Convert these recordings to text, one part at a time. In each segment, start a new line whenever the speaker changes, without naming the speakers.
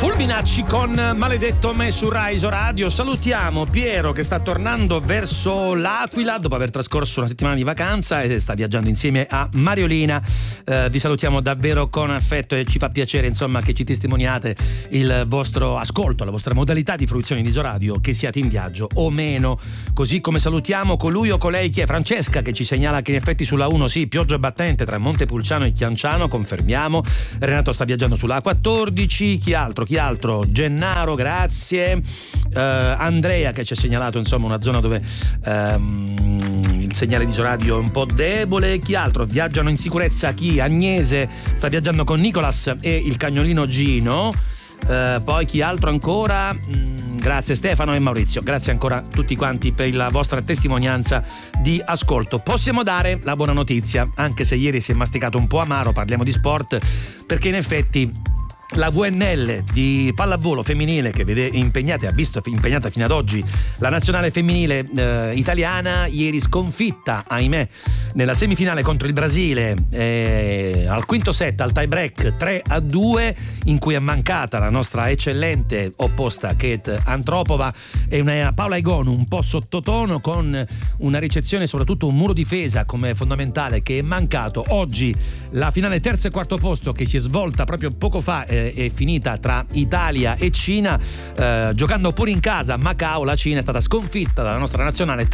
Fulminacci con Maledetto me su Rai Radio. Salutiamo Piero che sta tornando verso l'Aquila dopo aver trascorso una settimana di vacanza e sta viaggiando insieme a Mariolina. Vi salutiamo davvero con affetto e ci fa piacere insomma che ci testimoniate il vostro ascolto, la vostra modalità di fruizione di Isoradio, che siate in viaggio o meno. Così come salutiamo colui o colei che è Francesca, che ci segnala che in effetti sulla 1 sì, pioggia battente tra Montepulciano e Chianciano, confermiamo. Renato sta viaggiando sulla A14. Chi altro? Gennaro, grazie. Andrea che ci ha segnalato insomma una zona dove il segnale di Isoradio è un po' debole. Chi altro? Viaggiano in sicurezza chi? Agnese sta viaggiando con Nicolas e il cagnolino Gino. Poi chi altro ancora? Grazie Stefano e Maurizio, grazie ancora a tutti quanti per la vostra testimonianza di ascolto. Possiamo dare la buona notizia, anche se ieri si è masticato un po' amaro, parliamo di sport, perché in effetti la VNL di pallavolo femminile, che vede impegnata e ha visto impegnata fino ad oggi la nazionale femminile italiana, ieri sconfitta, ahimè, nella semifinale contro il Brasile al quinto set, al tie break 3-2, in cui è mancata la nostra eccellente opposta Kate Antropova e una Paola Egonu un po' sottotono, con una ricezione, soprattutto un muro difesa come fondamentale che è mancato. Oggi la finale terzo e quarto posto, che si è svolta proprio poco fa, è finita tra Italia e Cina, giocando pure in casa a Macao. La Cina è stata sconfitta dalla nostra nazionale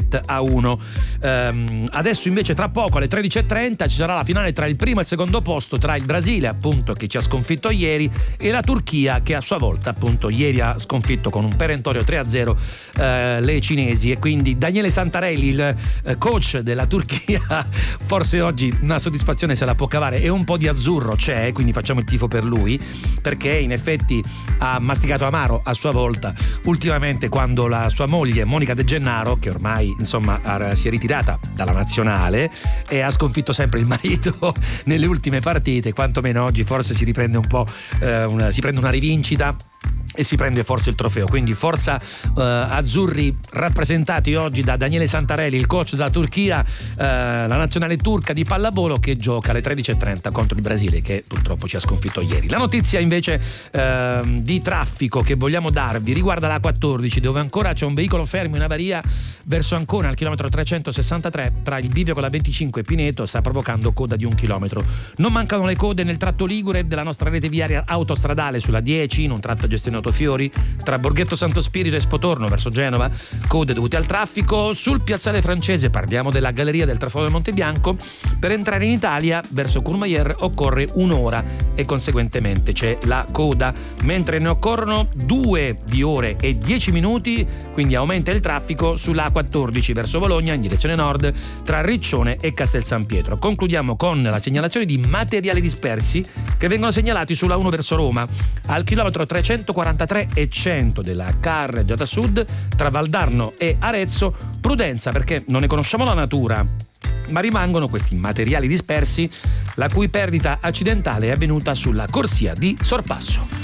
3-1. Adesso invece tra poco alle 13.30 ci sarà la finale tra il primo e il secondo posto, tra il Brasile appunto, che ci ha sconfitto ieri, e la Turchia, che a sua volta appunto ieri ha sconfitto con un perentorio 3-0 le cinesi. E quindi Daniele Santarelli, il coach della Turchia, forse oggi una soddisfazione se la può cavare, e un po' di azzurro c'è, quindi facciamo il tifo per lui, perché in effetti ha masticato amaro a sua volta ultimamente, quando la sua moglie Monica De Gennaro, che ormai insomma si è ritirata dalla nazionale e ha sconfitto sempre il marito nelle ultime partite, quantomeno oggi forse si riprende un po', si prende una rivincita e si prende forse il trofeo. Quindi forza azzurri, rappresentati oggi da Daniele Santarelli, il coach della Turchia, la nazionale turca di pallavolo, che gioca alle 13.30 contro il Brasile, che purtroppo ci ha sconfitto ieri. La notizia invece di traffico che vogliamo darvi riguarda la 14, dove ancora c'è un veicolo fermo in avaria verso Ancona al chilometro 363 tra il bivio con la 25 e Pineto, sta provocando coda di 1 chilometro. Non mancano le code nel tratto ligure della nostra rete viaria autostradale sulla 10, in un tratto gestione Autofiori tra Borghetto Santo Spirito e Spotorno verso Genova, code dovute al traffico. Sul piazzale francese, parliamo della galleria del Traforo del Monte Bianco, per entrare in Italia verso Courmayeur occorre un'ora e conseguentemente c'è la coda, mentre ne occorrono 2 di ore e 10 minuti, quindi aumenta il traffico sulla A14 verso Bologna in direzione nord tra Riccione e Castel San Pietro. Concludiamo con la segnalazione di materiali dispersi che vengono segnalati sulla 1 verso Roma al chilometro 343 e 100 della carreggiata sud tra Valdarno e Arezzo. Prudenza, perché non ne conosciamo la natura, ma rimangono questi materiali dispersi, la cui perdita accidentale è avvenuta sulla corsia di sorpasso.